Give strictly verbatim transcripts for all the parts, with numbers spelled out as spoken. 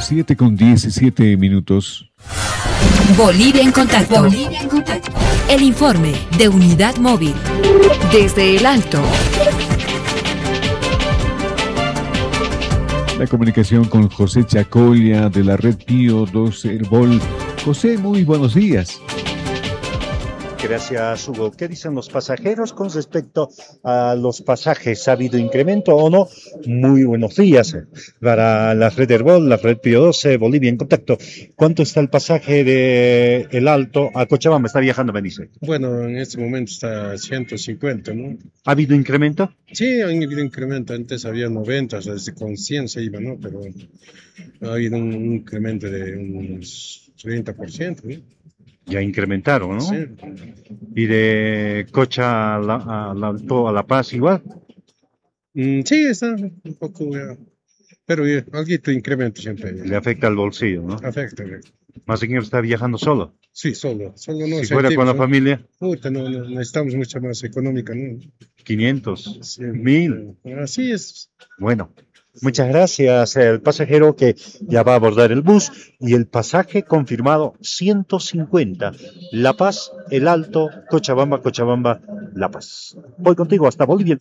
siete con diecisiete minutos. Bolivia en contacto. Bolivia en contacto. El informe de Unidad Móvil. Desde el Alto. La comunicación con José Chacolia de la red Pío doce Herbol. José, muy buenos días. Gracias, Hugo. ¿Qué dicen los pasajeros con respecto a los pasajes? ¿Ha habido incremento o no? Muy buenos días para la red Herbol, la red Pío doce, Bolivia en contacto. ¿Cuánto está el pasaje de El Alto a Cochabamba? Está viajando, me dice. Bueno, en este momento está a ciento cincuenta, ¿no? ¿Ha habido incremento? Sí, ha habido incremento. Antes había noventa, o sea, desde con cien se iba, ¿no? Pero ha habido un incremento de unos treinta por ciento, ¿no? Ya incrementaron, ¿no? Sí. ¿Y de Cocha a La, a la, Alto, a La Paz igual? Mm, sí, está un poco, ya. Pero ya, algo incremento siempre. Le afecta al bolsillo, ¿no? Afecta, afecta. ¿Más señor está viajando solo? Sí, solo. solo no si fuera con la ¿no? familia. Puta, no, no, necesitamos mucha más económica, ¿no? quinientos, Sí, mil. Así es. Bueno. Muchas gracias. El pasajero que ya va a abordar el bus y el pasaje confirmado ciento cincuenta. La Paz, El Alto, Cochabamba, Cochabamba, La Paz. Voy contigo hasta Bolivia.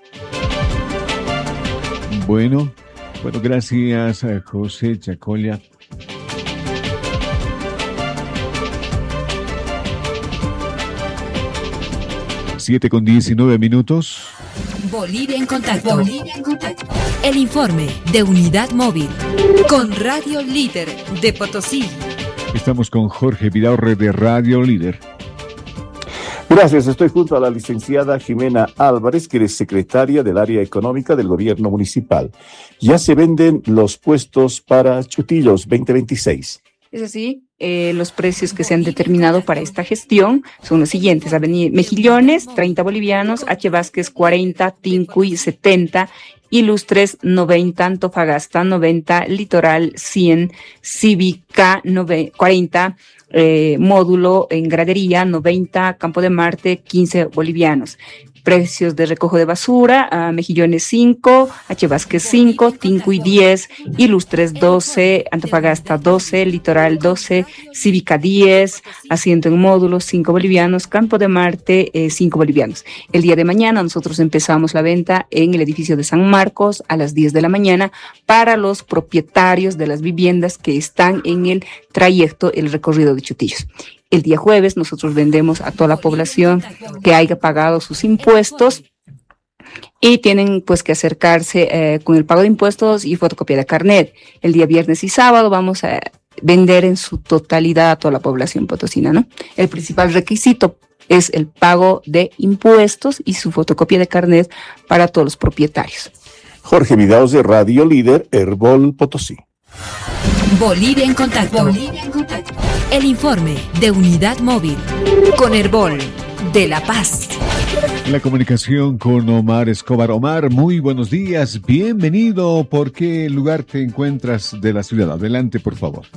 Bueno, bueno, gracias a José Chacolia. Siete con diecinueve minutos. Bolivia en contacto. Bolivia en contacto. El informe de Unidad Móvil con Radio Líder de Potosí. Estamos con Jorge Vidaurre de Radio Líder. Gracias, estoy junto a la licenciada Jimena Álvarez, que es secretaria del área económica del gobierno municipal. Ya se venden los puestos para Chutillos veinte veintiséis. Es así, eh, los precios que se han determinado para esta gestión son los siguientes: Avenida Mejillones, treinta bolivianos, H. Vázquez, cuarenta, Tincuy, setenta, Ilustres, noventa, Antofagasta, noventa, Litoral, cien, Cívica, cuarenta, eh, Módulo en Gradería, noventa, Campo de Marte, quince bolivianos. Precios de recojo de basura, a Mejillones cinco, H. Vázquez cinco, Tincuy diez, Ilustres doce, Antofagasta doce, Litoral doce, Cívica diez, asiento en módulos cinco bolivianos, Campo de Marte eh, cinco bolivianos. El día de mañana nosotros empezamos la venta en el edificio de San Marcos a las diez de la mañana para los propietarios de las viviendas que están en el trayecto, el recorrido de Chutillos. El día jueves nosotros vendemos a toda la población que haya pagado sus impuestos y tienen pues que acercarse eh, con el pago de impuestos y fotocopia de carnet. El día viernes y sábado vamos a vender en su totalidad a toda la población potosina, ¿no? El principal requisito es el pago de impuestos y su fotocopia de carnet para todos los propietarios. Jorge Vidaos de Radio Líder, Herbol, Potosí. Bolivia en contacto. Bolivia en contacto. El informe de Unidad Móvil con Herbol de La Paz. La comunicación con Omar Escobar. Omar, muy buenos días, bienvenido. ¿Por qué lugar te encuentras de la ciudad? Adelante, por favor.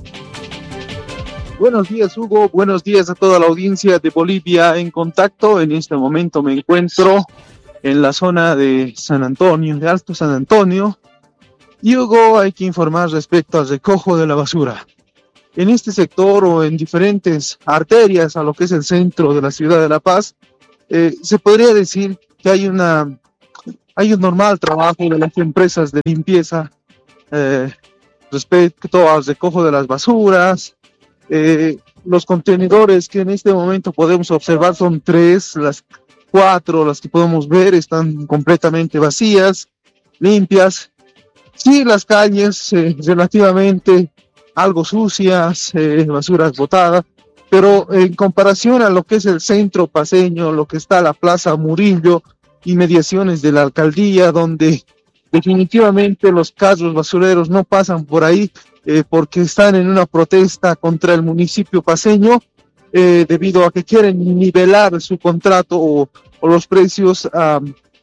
Buenos días, Hugo. Buenos días a toda la audiencia de Bolivia en contacto. En este momento me encuentro en la zona de San Antonio, de Alto San Antonio. Y Hugo, hay que informar respecto al recojo de la basura. En este sector o en diferentes arterias a lo que es el centro de la ciudad de La Paz, eh, se podría decir que hay una hay un normal trabajo de las empresas de limpieza eh, respecto al recojo de las basuras. Eh, los contenedores que en este momento podemos observar son tres, las cuatro, las que podemos ver están completamente vacías, limpias. Sí, las calles eh, relativamente algo sucias, eh, basuras botadas, pero en comparación a lo que es el centro paceño, lo que está la Plaza Murillo, inmediaciones de la alcaldía, donde definitivamente los carros basureros no pasan por ahí eh, porque están en una protesta contra el municipio paceño, eh, debido a que quieren nivelar su contrato o, o los precios a,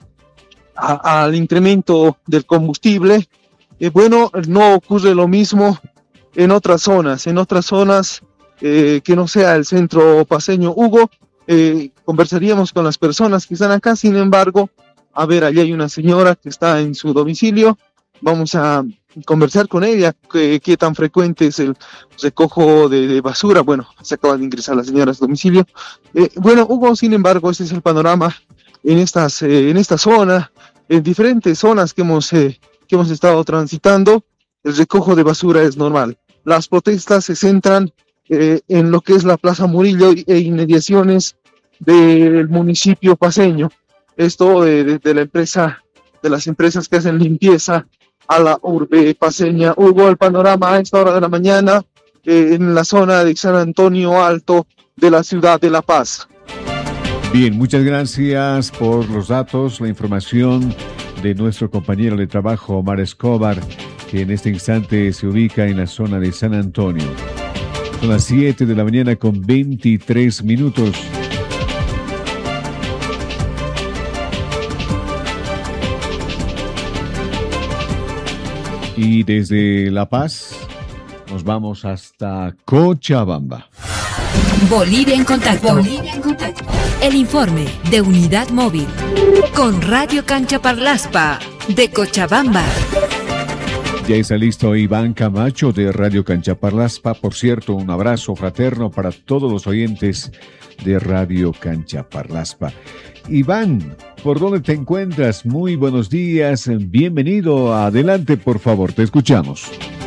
a, al incremento del combustible. Eh, bueno, no ocurre lo mismo en otras zonas, en otras zonas eh, que no sea el centro paceño. Hugo, eh, conversaríamos con las personas que están acá, sin embargo, a ver, allá hay una señora que está en su domicilio, vamos a conversar con ella qué, qué tan frecuente es el recojo de, de basura. Bueno, se acaban de ingresar las señoras a domicilio. Eh, bueno, Hugo, sin embargo, este es el panorama en estas, eh, en esta zona, en diferentes zonas que hemos, eh, que hemos estado transitando. El recojo de basura es normal. Las protestas se centran eh, en lo que es la Plaza Murillo e inmediaciones del municipio paceño. Esto de, de, de la empresa, de las empresas que hacen limpieza a la urbe paceña. Hubo el panorama a esta hora de la mañana eh, en la zona de San Antonio Alto de la ciudad de La Paz. Bien, muchas gracias por los datos, la información de nuestro compañero de trabajo, Omar Escobar, que en este instante se ubica en la zona de San Antonio. Son las siete de la mañana con veintitrés minutos. Y desde La Paz nos vamos hasta Cochabamba. Bolivia en contacto. Bolivia en contacto. El informe de Unidad Móvil con Radio Cancha Parlaspa de Cochabamba. Ya está listo Iván Camacho de Radio Cancha Parlaspa. Por cierto, un abrazo fraterno para todos los oyentes de Radio Cancha Parlaspa. Iván, ¿por dónde te encuentras? Muy buenos días, bienvenido. Adelante, por favor, te escuchamos.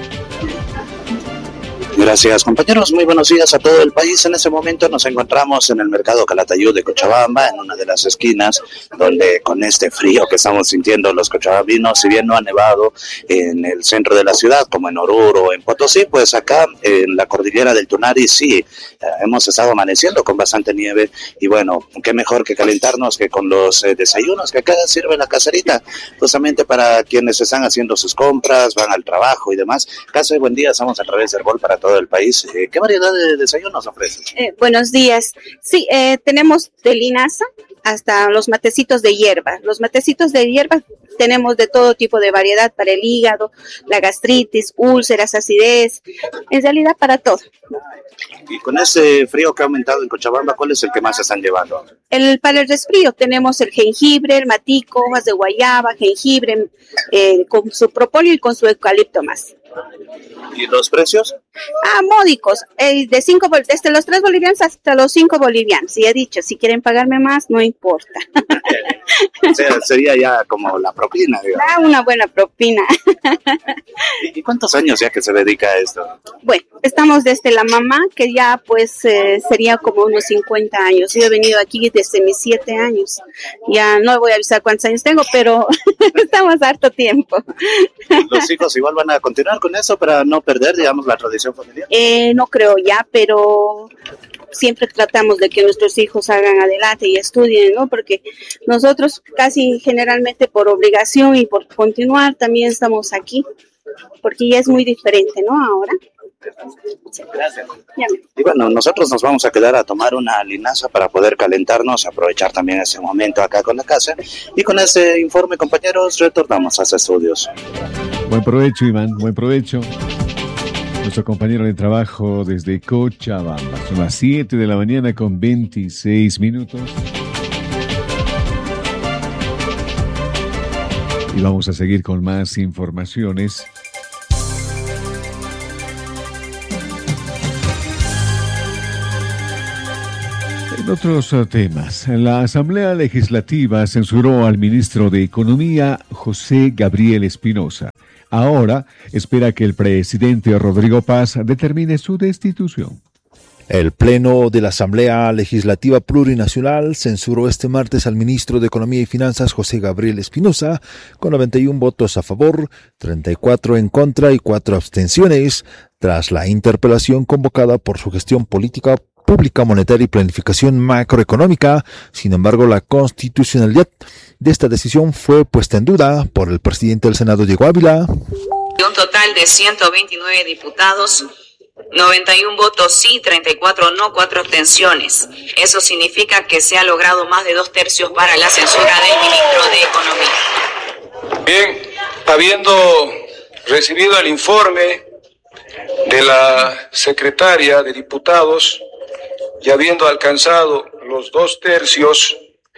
Gracias, compañeros. Muy buenos días a todo el país. En este momento nos encontramos en el mercado Calatayud de Cochabamba, en una de las esquinas, donde con este frío que estamos sintiendo los cochabambinos, si bien no ha nevado en el centro de la ciudad, como en Oruro o en Potosí, pues acá en la cordillera del Tunari sí, eh, hemos estado amaneciendo con bastante nieve. Y bueno, qué mejor que calentarnos que con los eh, desayunos que acá sirve la caserita, justamente para quienes están haciendo sus compras, van al trabajo y demás. Casa y buen día, estamos a través del Herbol para todo el país. Eh, ¿Qué variedad de desayunos ofrecen? Eh, buenos días. Sí, eh, tenemos de linaza hasta los matecitos de hierba. Los matecitos de hierba tenemos de todo tipo de variedad para el hígado, la gastritis, úlceras, acidez, en realidad para todo. Y con ese frío que ha aumentado en Cochabamba, ¿cuál es el que más se están llevando? El, para el resfrío tenemos el jengibre, el matico, hojas de guayaba, jengibre, eh, con su propóleo y con su eucalipto más. ¿Y los precios? Ah, módicos, eh, de cinco, desde los tres bolivianos hasta los cinco bolivianos. Y he dicho, si quieren pagarme más, no importa. O sea, sería ya como la propina, digamos. Ah, una buena propina. ¿Y cuántos años ya que se dedica a esto? Bueno, estamos desde la mamá, que ya pues eh, sería como unos cincuenta años. Yo he venido aquí desde mis siete años. Ya no voy a avisar cuántos años tengo, pero estamos harto tiempo. ¿Los hijos igual van a continuar con eso para no perder, digamos, la tradición familiar? Eh, no creo ya, pero siempre tratamos de que nuestros hijos hagan adelante y estudien, ¿no? Porque nosotros casi generalmente por obligación y por continuar también estamos aquí, porque ya es muy diferente, ¿no? Ahora. Gracias. Y bueno, nosotros nos vamos a quedar a tomar una linaza para poder calentarnos, aprovechar también ese momento acá con la casa. Y con este informe, compañeros, retornamos a los estudios. Buen provecho, Iván, buen provecho. Nuestro compañero de trabajo desde Cochabamba. Son las siete de la mañana con veintiséis minutos. Y vamos a seguir con más informaciones. En otros temas, la Asamblea Legislativa censuró al ministro de Economía, José Gabriel Espinosa. Ahora espera que el presidente Rodrigo Paz determine su destitución. El Pleno de la Asamblea Legislativa Plurinacional censuró este martes al ministro de Economía y Finanzas, José Gabriel Espinosa, con noventa y un votos a favor, treinta y cuatro en contra y cuatro abstenciones, tras la interpelación convocada por su gestión política pública, monetaria y planificación macroeconómica. Sin embargo, la constitucionalidad de esta decisión fue puesta en duda por el presidente del Senado, Diego Ávila. Un total de ciento veintinueve diputados, noventa y un votos sí, treinta y cuatro no, cuatro abstenciones. Eso significa que se ha logrado más de dos tercios para la censura del ministro de Economía. Bien, habiendo recibido el informe de la secretaria de diputados y habiendo alcanzado los dos tercios,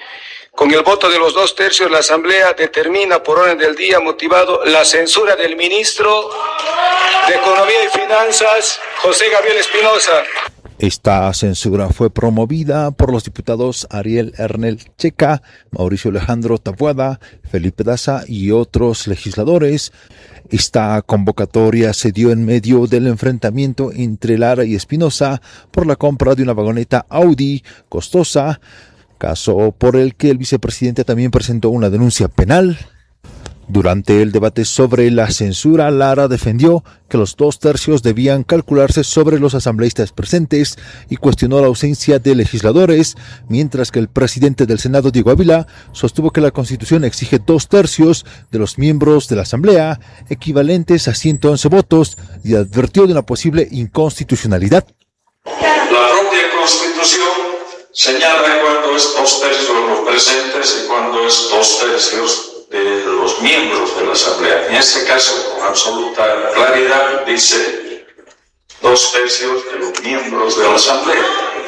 Con el voto de los dos tercios, la Asamblea determina por orden del día motivado la censura del ministro de Economía y Finanzas, José Gabriel Espinosa. Esta censura fue promovida por los diputados Ariel Ernel Checa, Mauricio Alejandro Taboada, Felipe Daza y otros legisladores. Esta convocatoria se dio en medio del enfrentamiento entre Lara y Espinosa por la compra de una vagoneta Audi costosa, caso por el que el vicepresidente también presentó una denuncia penal. Durante el debate sobre la censura, Lara defendió que los dos tercios debían calcularse sobre los asambleístas presentes y cuestionó la ausencia de legisladores, mientras que el presidente del Senado, Diego Ávila, sostuvo que la Constitución exige dos tercios de los miembros de la Asamblea, equivalentes a ciento once votos, y advirtió de una posible inconstitucionalidad. La propia Constitución señala cuándo es dos tercios de los presentes y cuándo es dos tercios de los miembros de la Asamblea. En este caso, con absoluta claridad, dice dos tercios de los miembros de la Asamblea.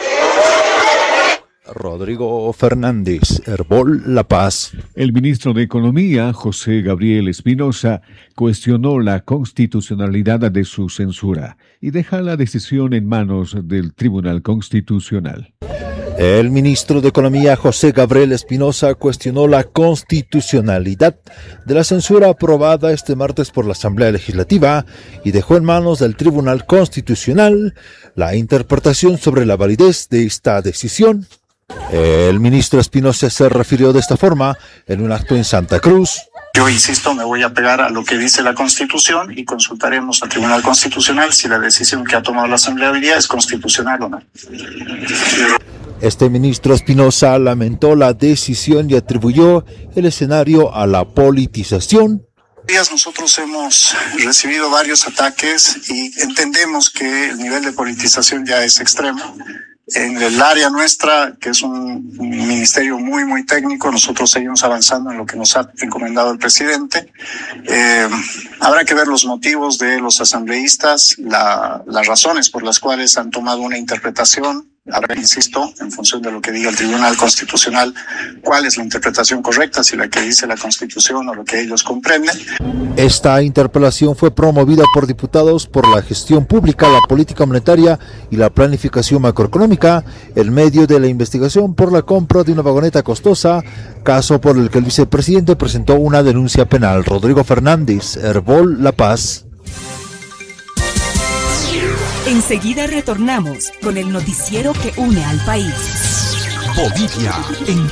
Rodrigo Fernández, Herbol La Paz. El ministro de Economía, José Gabriel Espinosa, cuestionó la constitucionalidad de su censura y deja la decisión en manos del Tribunal Constitucional. El ministro de Economía, José Gabriel Espinosa, cuestionó la constitucionalidad de la censura aprobada este martes por la Asamblea Legislativa y dejó en manos del Tribunal Constitucional la interpretación sobre la validez de esta decisión. El ministro Espinosa se refirió de esta forma en un acto en Santa Cruz. Yo insisto, me voy a pegar a lo que dice la Constitución y consultaremos al Tribunal Constitucional si la decisión que ha tomado la Asamblea hoy día es constitucional o no. Este ministro Espinosa lamentó la decisión y atribuyó el escenario a la politización. Nosotros hemos recibido varios ataques y entendemos que el nivel de politización ya es extremo. En el área nuestra, que es un, un ministerio muy, muy técnico, nosotros seguimos avanzando en lo que nos ha encomendado el presidente. Eh, habrá que ver los motivos de los asambleístas, la, las razones por las cuales han tomado una interpretación. Ahora, insisto, en función de lo que diga el Tribunal Constitucional, cuál es la interpretación correcta, si la que dice la Constitución o lo que ellos comprenden. Esta interpelación fue promovida por diputados por la gestión pública, la política monetaria y la planificación macroeconómica, en medio de la investigación por la compra de una vagoneta costosa, caso por el que el vicepresidente presentó una denuncia penal. Rodrigo Fernández, Herbol La Paz. Enseguida retornamos con el noticiero que une al país. Bolivia en